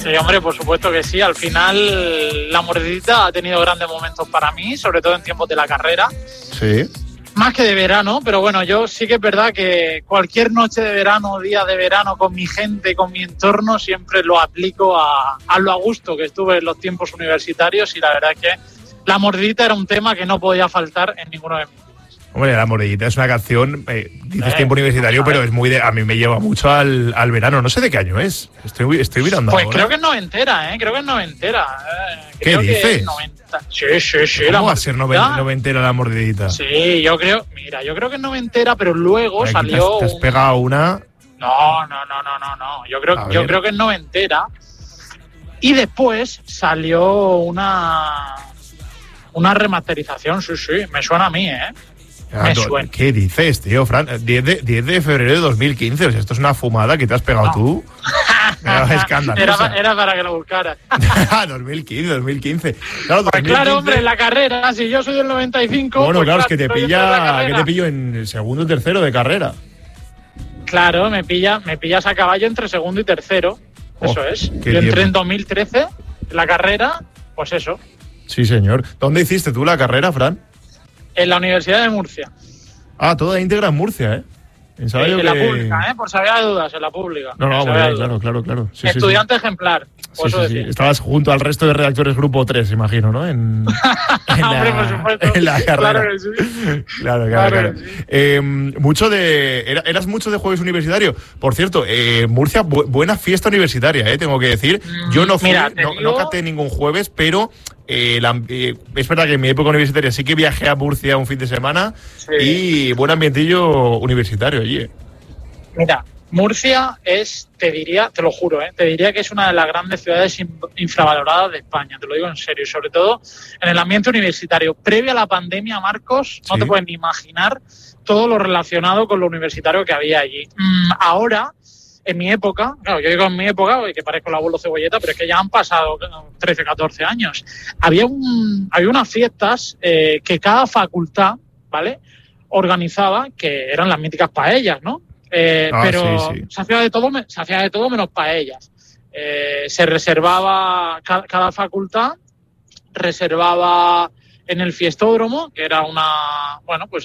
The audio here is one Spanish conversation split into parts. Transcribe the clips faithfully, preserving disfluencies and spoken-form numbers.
Sí, hombre, por supuesto que sí. Al final, la mordidita ha tenido grandes momentos para mí, sobre todo en tiempos de la carrera. Sí. Más que de verano, pero bueno, yo sí que es verdad que cualquier noche de verano, día de verano, con mi gente, con mi entorno, siempre lo aplico a, a lo a gusto que estuve en los tiempos universitarios, y la verdad es que la mordidita era un tema que no podía faltar en ninguno de mis. Hombre, La Mordidita es una canción, eh, dices eh, tiempo universitario, pero es muy de, a mí me lleva mucho al, al verano. No sé de qué año es. Estoy, estoy mirando Pues ahora. creo que es noventera, ¿eh? Creo que es noventera. Eh, ¿Qué creo dices? Que es noventa. Sí, sí, sí. ¿Cómo la va a ser noven, noventera La Mordidita? Sí, yo creo, mira, yo creo que es noventera, pero luego Aquí salió. Te has, te has un... pegado una. No, no, no, no, no, no. Yo creo, yo creo que es noventera. Y después salió una. Una remasterización, sí, sí. Me suena a mí, ¿eh? Me suena. ¿Qué dices, tío, Fran? diez de febrero de dos mil quince, o sea, esto es una fumada que te has pegado no. tú. Era, era para que lo buscaras. dos mil quince, dos mil quince. Claro, pues claro, hombre, en la carrera, si yo soy del noventa y cinco... Bueno, pues claro, claro, es que te pilla, que te pillo en el segundo y tercero de carrera. Claro, me pilla, me pillas a caballo entre segundo y tercero, oh, eso es. Yo entré en dos mil trece, en la carrera, pues eso. Sí, señor. ¿Dónde hiciste tú la carrera, Fran? En la Universidad de Murcia. Ah, toda íntegra en Murcia, ¿eh? Pensaba en que... la pública, ¿eh? Por si había dudas, en la pública. No, no, bueno, claro, claro, claro. Sí, Estudiante sí, sí. ejemplar. Sí, sí, sí. Estabas junto al resto de redactores grupo tres, imagino, ¿no? En, en, la, Hombre, por supuesto. en la carrera. Claro que sí. Claro, claro, claro. claro. Sí. Eh, mucho de, era, ¿Eras mucho de jueves universitario? Por cierto, eh, Murcia, bu buena fiesta universitaria, ¿eh? Tengo que decir. Yo no fui, Mira, no, digo... no caté ningún jueves, pero... Eh, la, eh, es verdad que en mi época universitaria sí que viajé a Murcia un fin de semana sí. y buen ambientillo universitario allí. Eh. Mira, Murcia es, te diría, te lo juro, eh, te diría que es una de las grandes ciudades infravaloradas de España, te lo digo en serio, y sobre todo en el ambiente universitario. Previo a la pandemia, Marcos, no sí. te puedes ni imaginar todo lo relacionado con lo universitario que había allí. Mm, ahora... En mi época, claro, yo digo en mi época, que parezco el abuelo Cebolleta, pero es que ya han pasado trece, catorce años. Había, un, había unas fiestas eh, que cada facultad, ¿vale?, organizaba, que eran las míticas paellas, ¿no? Eh, ah, pero sí, sí. Se hacía de todo, se hacía de todo menos paellas. Eh, se reservaba, cada, cada facultad reservaba en el fiestódromo, que era una, bueno, pues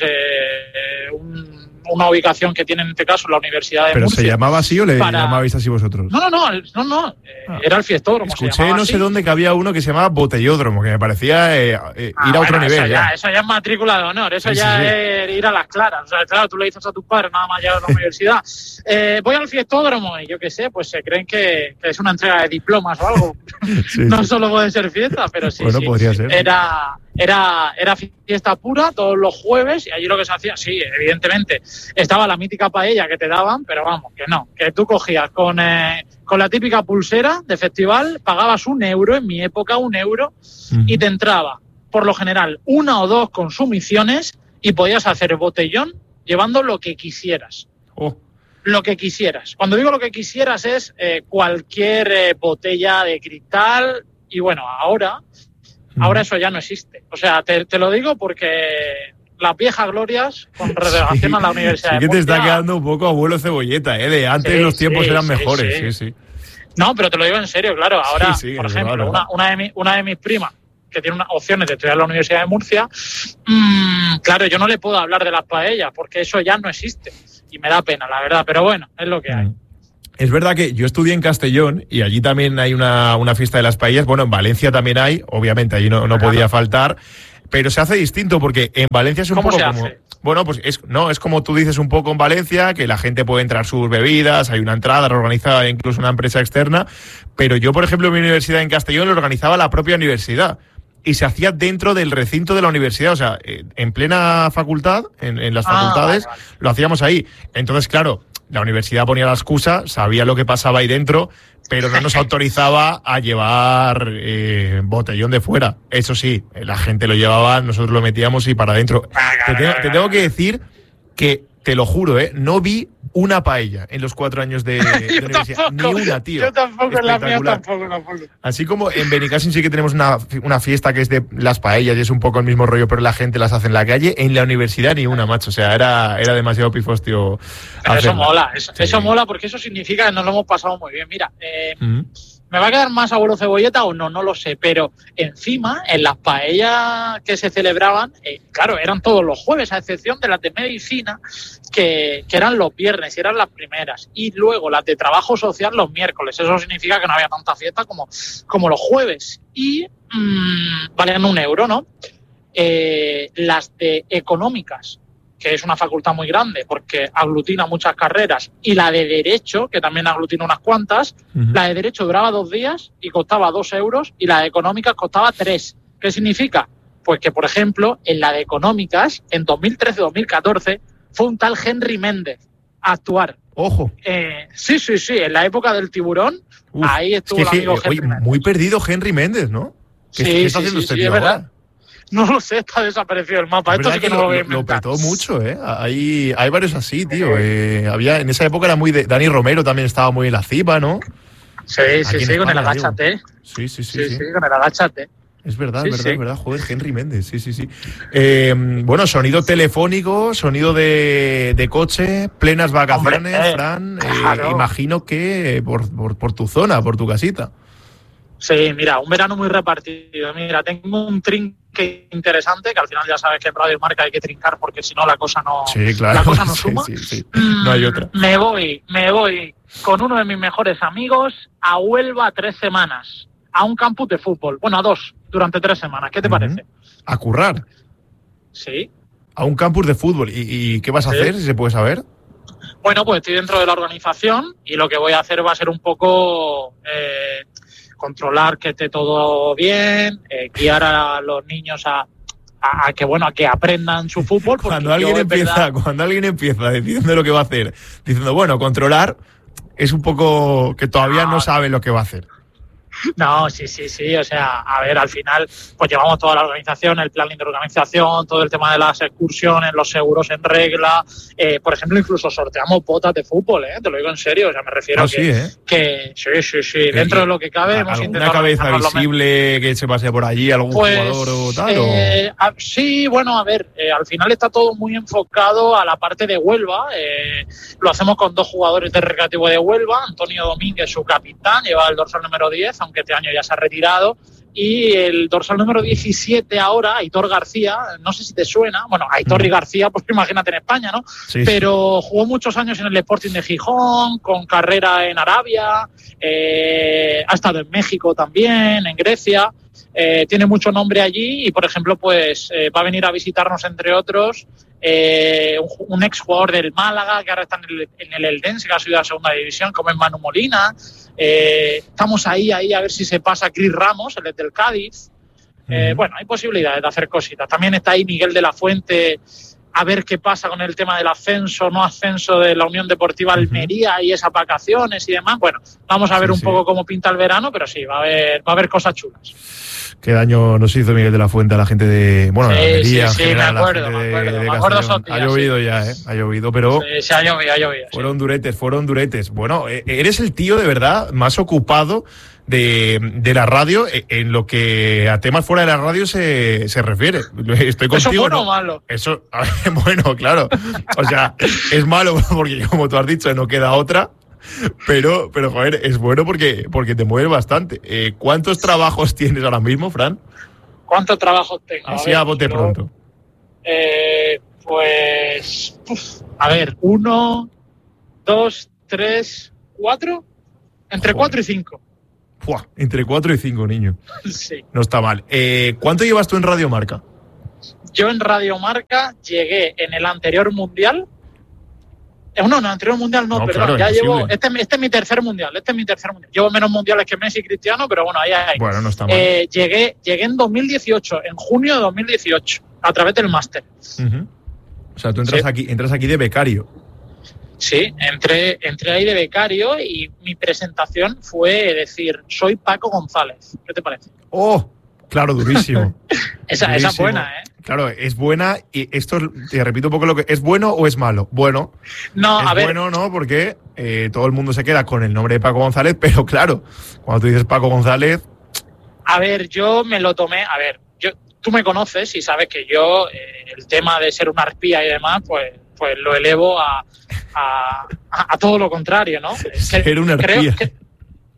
eh, un... una ubicación que tiene en este caso la Universidad de ¿Pero Murcia. ¿Pero se llamaba así o le para... llamabais así vosotros? No, no, no, no, no eh, ah. era el fiestódromo. Escuché no sé así. dónde que había uno que se llamaba botellódromo, que me parecía eh, eh, ah, ir a otro bueno, nivel. Eso ya, ya. eso ya es matrícula de honor, eso sí, ya sí, es sí. ir a las claras. O sea, claro, tú le dices a tus padres nada más llegar a la universidad, eh, voy al fiestódromo y yo qué sé, pues se creen que, que es una entrega de diplomas o algo. sí, no sí. solo puede ser fiesta, pero sí, bueno, sí. podría ser. Era... Era, era fiesta pura todos los jueves y allí lo que se hacía, sí, evidentemente, estaba la mítica paella que te daban, pero vamos, que no, que tú cogías con, eh, con la típica pulsera de festival, pagabas un euro, en mi época un euro, uh-huh. y te entraba, por lo general, una o dos consumiciones y podías hacer botellón llevando lo que quisieras. Oh. Lo que quisieras. Cuando digo lo que quisieras es eh, cualquier eh, botella de cristal y bueno, ahora... Ahora eso ya no existe. O sea, te, te lo digo porque las viejas glorias con relación sí, a la Universidad sí de que Murcia... te está quedando un poco abuelo Cebolleta, ¿eh? De antes sí, los tiempos sí, eran mejores, sí. sí, sí. No, pero te lo digo en serio, claro. Ahora, sí, sí, por ejemplo, verdad, una, una, de mi, una de mis primas que tiene unas opciones de estudiar en la Universidad de Murcia, mmm, claro, yo no le puedo hablar de las paellas porque eso ya no existe. Y me da pena, la verdad. Pero bueno, es lo que hay. Mm. Es verdad que yo estudié en Castellón y allí también hay una, una fiesta de las paellas. Bueno, en Valencia también hay, obviamente allí no, no podía faltar, pero se hace distinto porque en Valencia es un ¿Cómo poco se como... hace? Bueno, pues es, no, es como tú dices un poco en Valencia, que la gente puede entrar sus bebidas, hay una entrada organizada incluso una empresa externa, pero yo, por ejemplo, en mi universidad en Castellón lo organizaba la propia universidad. Y se hacía dentro del recinto de la universidad, o sea, en plena facultad, en, en las facultades, ah, vale, vale. lo hacíamos ahí. Entonces, claro, la universidad ponía la excusa, sabía lo que pasaba ahí dentro, pero no nos autorizaba a llevar eh, botellón de fuera. Eso sí, la gente lo llevaba, nosotros lo metíamos y para adentro. Te tengo, te tengo que decir que, te lo juro, ¿eh? No vi una paella en los cuatro años de, de universidad. Tampoco, ni una, tío. Yo tampoco, en la mía tampoco, tampoco. Así como en Benicàssim sí que tenemos una, una fiesta que es de las paellas y es un poco el mismo rollo, pero la gente las hace en la calle. En la universidad ni una, macho. O sea, era, era demasiado pifostio. Pero eso mola, eso, sí. eso mola porque eso significa que nos lo hemos pasado muy bien. Mira, eh, mm-hmm. ¿Me va a quedar más abuelo cebolleta o no? No lo sé, pero encima, en las paellas que se celebraban, eh, claro, eran todos los jueves, a excepción de las de medicina, que, que eran los viernes y eran las primeras. Y luego las de trabajo social los miércoles. Eso significa que no había tanta fiesta como, como los jueves. Y mmm, valían un euro, ¿no? Eh, las de económicas, que es una facultad muy grande porque aglutina muchas carreras, y la de Derecho, que también aglutina unas cuantas, uh-huh. La de Derecho duraba dos días y costaba dos euros, y la de Económicas costaba tres. ¿Qué significa? Pues que, por ejemplo, en la de Económicas, en dos mil trece dos mil catorce, fue un tal Henry Méndez a actuar. ¡Ojo! Eh, sí, sí, sí, en la época del tiburón, Uf, ahí estuvo es que, el amigo eh, Henry oye, Méndez. Muy perdido Henry Méndez, ¿no? ¿Qué, sí, ¿qué está sí, haciendo sí, este sí, tío es verdad. ahora? No lo sé, está desaparecido el mapa. Esto sí que, que no lo, lo, lo petó mucho, ¿eh? Hay, hay varios así, tío. Eh, había, en esa época era muy de... Dani Romero también estaba muy en la cima, ¿no? Sí, sí, sí, España, con el agáchate. Sí, sí, sí, sí, sí. sí, con el agáchate. Es verdad, sí, es verdad, sí. es verdad. Joder, Henry Méndez, sí, sí, sí. Eh, bueno, sonido telefónico, sonido de, de coche, plenas vacaciones, Hombre, eh, Fran. Claro. Eh, imagino que por, por, por tu zona, por tu casita. Sí, mira, un verano muy repartido. Mira, tengo un trinque interesante, que al final ya sabes que en Radio Marca hay que trincar porque si no la cosa no, sí, claro. la cosa no sí, suma. Sí, sí. No hay otra. Me voy, me voy con uno de mis mejores amigos a Huelva tres semanas, a un campus de fútbol. Bueno, a dos, durante tres semanas. ¿Qué te uh-huh. parece? ¿A currar? Sí. A un campus de fútbol. ¿Y, y qué vas a sí. hacer, si se puede saber? Bueno, pues estoy dentro de la organización y lo que voy a hacer va a ser un poco... Eh, controlar que esté todo bien, eh, guiar a los niños a, a, a que bueno a que aprendan su fútbol. Cuando alguien empieza, verdad... cuando alguien empieza diciendo lo que va a hacer, diciendo bueno, controlar, es un poco que todavía no, no sabe lo que va a hacer. No, sí, sí, sí, o sea, a ver, al final pues llevamos toda la organización, el plan de organización, todo el tema de las excursiones, los seguros en regla, eh, por ejemplo, incluso sorteamos botas de fútbol, ¿eh? Te lo digo en serio, o sea, me refiero ah, a que, sí, ¿eh? que sí, sí, sí, dentro de lo que cabe hemos intentado... ¿Una cabeza visible que se pase por allí, algún pues, jugador o tal? Eh, o... a, sí, bueno, a ver, eh, al final está todo muy enfocado a la parte de Huelva, eh, lo hacemos con dos jugadores de Recreativo de Huelva, Antonio Domínguez, su capitán, lleva el dorsal número diez, aunque este año ya se ha retirado, y el dorsal número diecisiete ahora, Aitor García, no sé si te suena, bueno, Aitor mm. y García, pues imagínate en España, ¿no? Sí, pero sí. Jugó muchos años en el Sporting de Gijón, con carrera en Arabia, eh, ha estado en México también, en Grecia, eh, tiene mucho nombre allí y, por ejemplo, pues eh, va a venir a visitarnos, entre otros, eh, un, un ex jugador del Málaga, que ahora está en el, en el Eldense, que ha subido a la segunda división, como es Manu Molina. Eh, estamos ahí, ahí a ver si se pasa Cris Ramos, el del Cádiz. Eh, uh-huh. Bueno, hay posibilidades de hacer cositas. También está ahí Miguel de la Fuente, a ver qué pasa con el tema del ascenso, no ascenso de la Unión Deportiva Almería uh-huh. y esas vacaciones y demás. Bueno, vamos a ver sí, un sí. poco cómo pinta el verano, pero sí, va a haber, va a haber cosas chulas. Qué daño nos hizo Miguel de la Fuente a la gente de... Bueno, sí, la Almería, sí, sí, general, me acuerdo, de, me acuerdo. De, de me acuerdo esos días, ha llovido sí. ya, ¿eh? Ha llovido, pero... Sí, se ha llovido, ha llovido. Fueron sí. duretes, fueron duretes. Bueno, eres el tío, de verdad, más ocupado de, de la radio en lo que a temas fuera de la radio se, se refiere. Estoy contigo, ¿Eso es bueno ¿no? o malo? Eso, bueno, claro. O sea, es malo porque, como tú has dicho, no queda otra. Pero, pero joder, es bueno porque, porque te mueves bastante. Eh, ¿Cuántos trabajos tienes ahora mismo, Fran? ¿Cuántos trabajos tengo? Así a, ver, a bote pero, pronto. Eh, pues, uf, a ver, uno, dos, tres, cuatro. Entre Joder. cuatro y cinco. Buah, entre cuatro y cinco, niño. Sí. No está mal. Eh, ¿Cuánto llevas tú en Radio Marca? Yo en Radio Marca llegué en el anterior mundial. No, no, en el anterior mundial no, no perdón. Claro, ya imposible. llevo. Este, este es mi tercer mundial. Este es mi tercer mundial. Llevo menos mundiales que Messi y Cristiano, pero bueno, ahí hay. Bueno, no está mal. Eh, llegué, llegué en dos mil dieciocho, en junio de dos mil dieciocho, a través del máster. Uh-huh. O sea, tú entras, sí. aquí, entras aquí de becario. Sí, entré, entré ahí de becario y mi presentación fue decir, soy Paco González. ¿Qué te parece? ¡Oh! Claro, durísimo. esa, durísimo. esa es buena, ¿eh? Claro, es buena y esto, te repito un poco lo que... ¿Es bueno o es malo? Bueno. No, es a ver. bueno, ¿no? Porque eh, todo el mundo se queda con el nombre de Paco González, pero claro, cuando tú dices Paco González... A ver, yo me lo tomé... A ver, yo, tú me conoces y sabes que yo, eh, el tema de ser una arpía y demás, pues, pues lo elevo a, a, a, a todo lo contrario, ¿no? Ser una arpía. Que,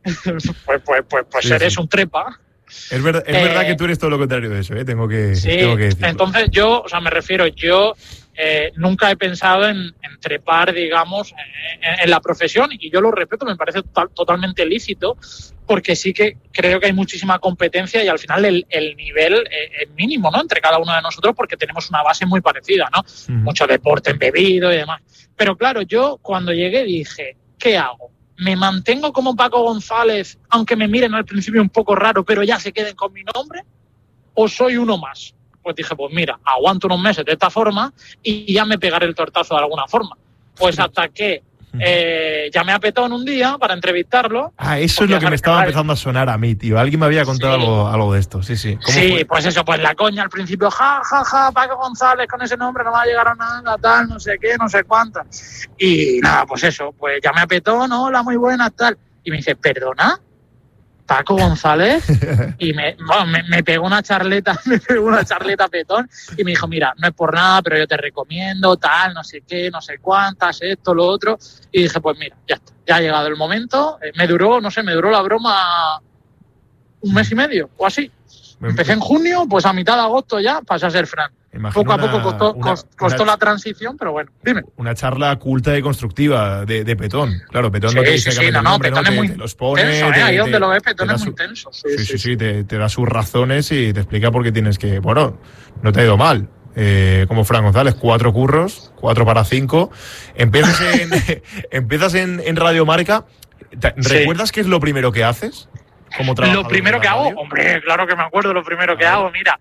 pues, pues, pues, pues sí, eres sí. un trepa. Es, verdad, es eh, verdad que tú eres todo lo contrario de eso, ¿eh? Tengo que, sí, tengo que decirlo. Entonces yo, o sea, me refiero, yo eh, nunca he pensado en, en trepar, digamos, en, en la profesión, y yo lo respeto, me parece total, totalmente lícito, porque sí que creo que hay muchísima competencia y al final el, el nivel eh, es mínimo, ¿no? Entre cada uno de nosotros, porque tenemos una base muy parecida, ¿no? Uh-huh. Mucho deporte embebido y demás. Pero claro, yo cuando llegué dije, ¿qué hago? ¿Me mantengo como Paco González, aunque me miren al principio un poco raro, pero ya se queden con mi nombre? ¿O soy uno más? Pues dije, pues mira, aguanto unos meses de esta forma y ya me pegaré el tortazo de alguna forma. Pues hasta que eh, llamé a Petón un día para entrevistarlo. Ah, eso es lo que me estaba empezando a sonar a mí, tío. Alguien me había contado sí. algo, algo de esto, sí, sí. Sí, fue? Pues eso, pues la coña al principio, ja, ja, ja, Paco González con ese nombre no va a llegar a nada, tal, no sé qué, no sé cuántas. Y nada, pues eso, pues llamé a Petón, hola, muy buenas, tal. Y me dice, ¿perdona? Paco González, y me, bueno, me, me pegó una charleta, me pegó una charleta Petón, y me dijo, mira, no es por nada, pero yo te recomiendo, tal, no sé qué, no sé cuántas, esto, lo otro, y dije, pues mira, ya está, ya ha llegado el momento, eh, me duró, no sé, me duró la broma un mes y medio, o así. Empecé en junio, pues a mitad de agosto ya pasé a ser Fran. Imagino poco a una, poco costó, una, costó una, la transición, pero bueno, dime. Una charla culta y constructiva de, de Petón. Claro, Petón sí, no te dice sí, que sí, no, el no, nombre, Petón no, es te, muy te los pone, tenso, ¿eh? te, Ahí te, donde lo ves, Petón es su, muy tenso. Sí, sí, sí, sí, sí, sí te, te da sus razones y te explica por qué tienes que... Bueno, no te ha ido mal. Eh, como Fran González, cuatro curros, cuatro para cinco. Empiezas en, empiezas en, en Radio Marca. ¿Recuerdas sí. qué es lo primero que haces? Lo primero que hago, hombre, claro que me acuerdo lo primero que hago. Mira,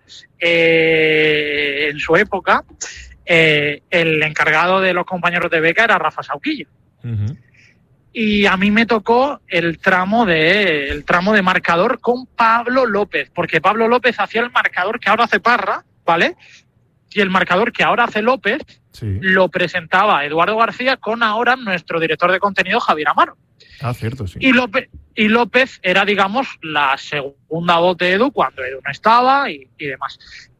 eh, en su época, eh, el encargado de los compañeros de beca era Rafa Sauquillo. Uh-huh. Y a mí me tocó el tramo de el tramo de marcador con Pablo López, porque Pablo López hacía el marcador que ahora hace Parra, ¿vale? Y el marcador que ahora hace López sí. lo presentaba Eduardo García con ahora nuestro director de contenido, Javier Amaro. Ah, cierto, sí. Y López, y López era, digamos, la segunda voz de Edu cuando Edu no estaba y, y demás.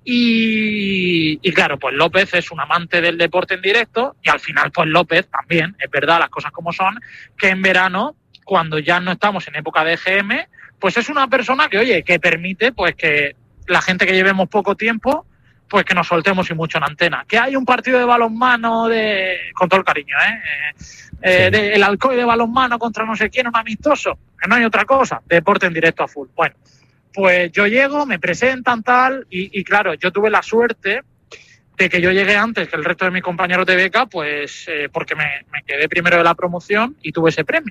Y, y claro, pues López es un amante del deporte en directo y al final, pues López también, es verdad, las cosas como son, que en verano, cuando ya no estamos en época de E G M, pues es una persona que, oye, que permite pues que la gente que llevemos poco tiempo, pues que nos soltemos y mucho en antena. Que hay un partido de balonmano de, con todo el cariño, ¿eh? eh, eh sí. de, el Alcoy de balonmano contra no sé quién, un amistoso, que no hay otra cosa, deporte en directo a full. Bueno, pues yo llego, me presentan tal, y, y claro, yo tuve la suerte de que yo llegué antes que el resto de mis compañeros de beca, pues eh, porque me, me quedé primero de la promoción y tuve ese premio.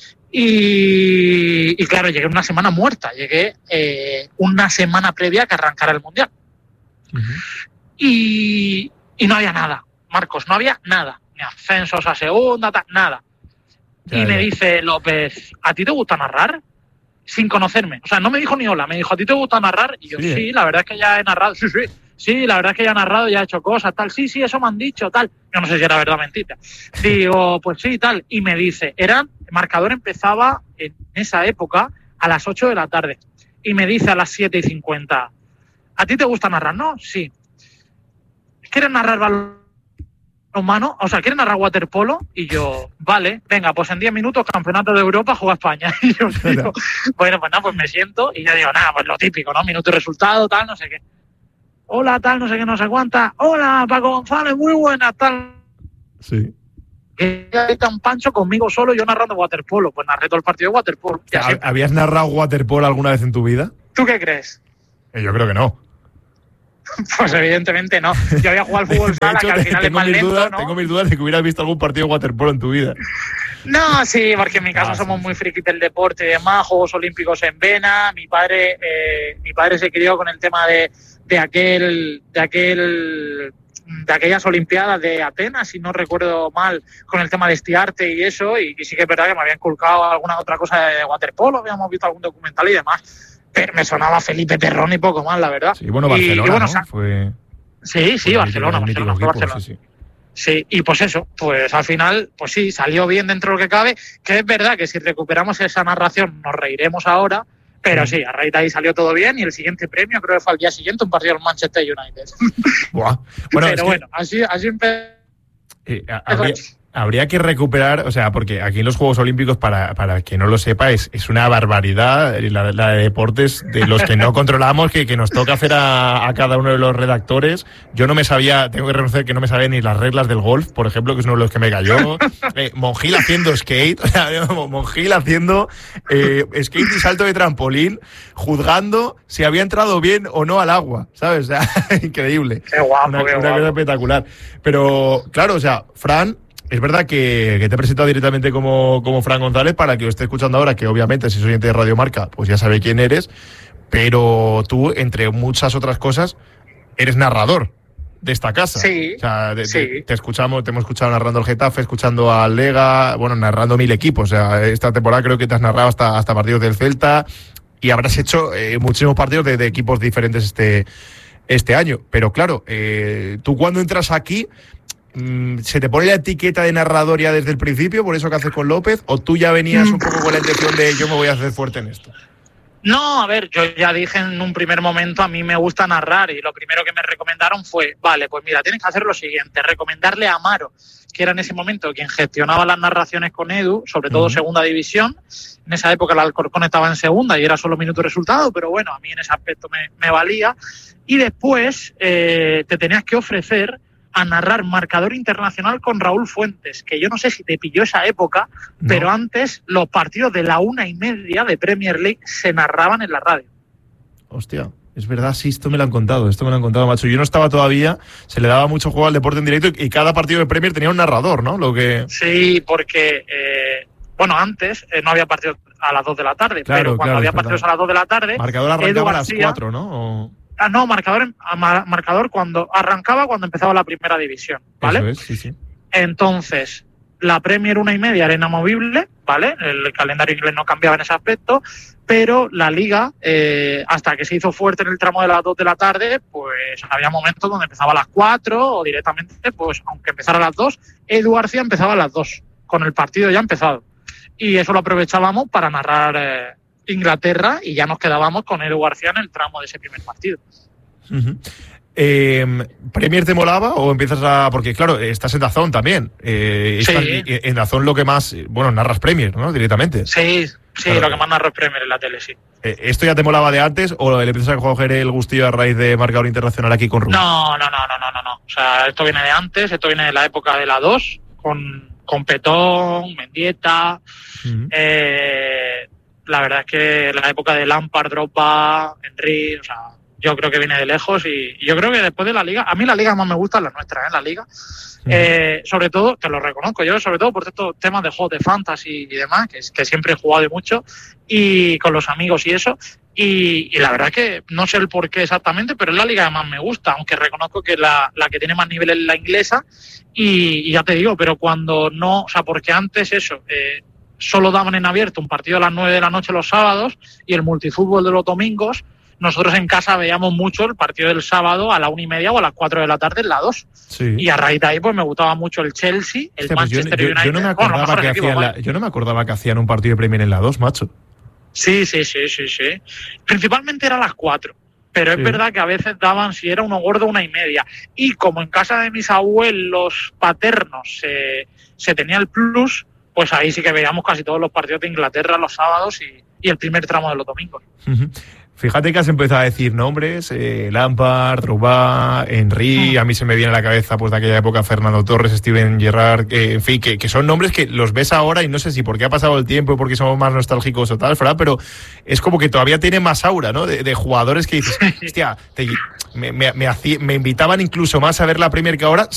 Y, y claro, llegué una semana muerta, llegué eh, una semana previa a que arrancara el Mundial. Uh-huh. Y, y no había nada, Marcos, no había nada, ni ascensos a segunda, ta, nada. Ya, y ya. Me dice López, ¿a ti te gusta narrar? Sin conocerme, o sea, no me dijo ni hola, me dijo, ¿a ti te gusta narrar? Y yo, sí, sí la verdad es que ya he narrado, sí, sí, sí, la verdad es que ya he narrado, ya he hecho cosas, tal, sí, sí, eso me han dicho, tal. Yo no sé si era verdad o mentira. Digo, pues sí, tal. Y me dice, era, el marcador empezaba en esa época a las ocho de la tarde. Y me dice a las siete y cincuenta, ¿a ti te gusta narrar? No, sí. ¿Quieres narrar balonmano? O sea, ¿quieres narrar waterpolo? Y yo, vale, venga, pues en diez minutos campeonato de Europa juega España. Y yo digo, bueno, pues nada, pues me siento y ya digo, nada, pues lo típico, ¿no? Minuto y resultado, tal, no sé qué. Hola, tal, no sé qué, no sé cuánta. Hola, Paco González, muy buena, tal. Sí. Que hay tan pancho conmigo solo, yo narrando waterpolo. Pues narré todo el partido de waterpolo. ¿Habías narrado waterpolo alguna vez en tu vida? ¿Tú qué crees? Yo creo que no. Pues evidentemente no. Yo había jugado al fútbol sala, hecho, que al final es más lento, dudas, ¿no? Tengo mis dudas de que hubieras visto algún partido de waterpolo en tu vida. No, sí, porque en mi casa ah, somos sí, muy frikis del deporte y demás, Juegos Olímpicos en vena. Mi padre, eh, mi padre se crió con el tema de, de aquel, de aquel, de aquellas Olimpiadas de Atenas, si no recuerdo mal, con el tema de estiarte y eso, y, y sí que es verdad que me había inculcado alguna otra cosa de waterpolo, habíamos visto algún documental y demás. Pero me sonaba Felipe Perrón y poco más, la verdad. Sí, bueno, Barcelona, y, y bueno, ¿no? Fue... Sí, sí, fue Barcelona, Barcelona, equipo, Barcelona. Sí, sí. Sí, y pues eso, pues al final, pues sí, salió bien dentro de lo que cabe, que es verdad que si recuperamos esa narración nos reiremos ahora, pero sí, a raíz de ahí salió todo bien y el siguiente premio creo que fue al día siguiente un partido del Manchester United. Buah. Bueno, pero es que... bueno, así, así empezó. Eh, habría, Habría que recuperar, o sea, porque aquí en los Juegos Olímpicos, para, para quien no lo sepa, es, es una barbaridad la, la de deportes de los que no controlamos, que, que nos toca hacer a, a cada uno de los redactores. Yo no me sabía, tengo que reconocer que no me sabía ni las reglas del golf, por ejemplo, que es uno de los que me cayó. Eh, Monjil haciendo skate, o sea, Monjil haciendo eh, skate y salto de trampolín, juzgando si había entrado bien o no al agua, ¿sabes? O sea, increíble. Qué guapo, una, qué una guapo. cosa espectacular. Pero, claro, o sea, Fran... Es verdad que, que te he presentado directamente como, como Fran González para que lo esté escuchando ahora, que obviamente si es oyente de Radio Marca, pues ya sabe quién eres, pero tú, entre muchas otras cosas, eres narrador de esta casa. Sí, o sea, de, sí. Te, te escuchamos, te hemos escuchado narrando el Getafe, escuchando al Lega, bueno, narrando mil equipos. O sea, esta temporada creo que te has narrado hasta, hasta partidos del Celta y habrás hecho eh, muchísimos partidos de, de equipos diferentes este, este año. Pero claro, eh, tú cuando entras aquí... ¿se te pone la etiqueta de narrador ya desde el principio, por eso que haces con López? ¿O tú ya venías un poco con la intención de yo me voy a hacer fuerte en esto? No, a ver, yo ya dije en un primer momento, a mí me gusta narrar y lo primero que me recomendaron fue, vale, pues mira, tienes que hacer lo siguiente, recomendarle a Amaro, que era en ese momento quien gestionaba las narraciones con Edu, sobre todo uh-huh. segunda división. En esa época el Alcorcón estaba en segunda y era solo minuto y resultado, pero bueno, a mí en ese aspecto me, me valía. Y después eh, te tenías que ofrecer a narrar marcador internacional con Raúl Fuentes, que yo no sé si te pilló esa época, no. pero antes los partidos de la una y media de Premier League se narraban en la radio. Hostia, es verdad, sí, esto me lo han contado, esto me lo han contado, macho. Yo no estaba todavía, se le daba mucho juego al deporte en directo y cada partido de Premier tenía un narrador, ¿no? Lo que... Sí, porque, eh, bueno, antes eh, no había partidos a las dos de la tarde, claro, pero cuando claro, había partidos a las dos de la tarde... Marcador arrancaba a las cuatro, ¿no? O... Ah, no, marcador, marcador cuando arrancaba cuando empezaba la primera división, ¿vale? Eso es, sí, sí. Entonces, la Premier una y media era inamovible, ¿vale? El calendario inglés no cambiaba en ese aspecto, pero la Liga, eh, hasta que se hizo fuerte en el tramo de las dos de la tarde, pues había momentos donde empezaba a las cuatro o directamente, pues aunque empezara a las dos, Edu García empezaba a las dos, con el partido ya empezado. Y eso lo aprovechábamos para narrar... Eh, Inglaterra y ya nos quedábamos con Edu García en el tramo de ese primer partido. Uh-huh. Eh, ¿Premier te molaba o empiezas a...? Porque claro, estás en DAZN también. Eh, sí. estás, en DAZN lo que más... Bueno, narras Premier, ¿no? Directamente. Sí, sí, claro. Lo que más narro es Premier en la tele, sí. Eh, ¿Esto ya te molaba de antes o le empiezas a coger el gustillo a raíz de marcador internacional aquí con Rubén? No, no, no, no, no, no, no. O sea, esto viene de antes, esto viene de la época de la dos, con, con Petón, Mendieta... Uh-huh. eh, La verdad es que la época de Lampard, Drogba, Henry, o sea, yo creo que viene de lejos y, y yo creo que después de la Liga, a mí la Liga más me gusta, la nuestra, ¿eh? La Liga, uh-huh. eh, sobre todo, que lo reconozco yo, sobre todo por estos temas de juegos de fantasy y demás, que, que siempre he jugado y mucho, y con los amigos y eso, y, y la verdad es que no sé el por qué exactamente, pero es la Liga que más me gusta, aunque reconozco que la, la que tiene más nivel es la inglesa, y, y ya te digo, pero cuando no, o sea, porque antes eso... Eh, solo daban en abierto un partido a las nueve de la noche los sábados y el multifútbol de los domingos, nosotros en casa veíamos mucho el partido del sábado a la una y media o a las cuatro de la tarde en la dos. Sí. Y a raíz de ahí pues me gustaba mucho el Chelsea, el Hostia, Manchester pues yo, yo, United. Yo no, me acordaba bueno, que equipo, hacían la, yo no me acordaba que hacían un partido de Premier en la dos, macho. Sí, sí, sí, sí, sí. Principalmente era a las cuatro. Pero es sí. verdad que a veces daban, si era uno gordo, una y media. Y como en casa de mis abuelos paternos se, se tenía el plus... pues ahí sí que veíamos casi todos los partidos de Inglaterra los sábados y, y el primer tramo de los domingos. Uh-huh. Fíjate que has empezado a decir nombres, eh, Lampard, Drogba, Henry, uh-huh. a mí se me viene a la cabeza pues de aquella época Fernando Torres, Steven Gerrard, eh, en fin, que, que son nombres que los ves ahora y no sé si porque ha pasado el tiempo y porque somos más nostálgicos o tal, Fran, pero es como que todavía tiene más aura, ¿no? De, de jugadores que dices, hostia, te, me, me, me, me invitaban incluso más a ver la Premier que ahora,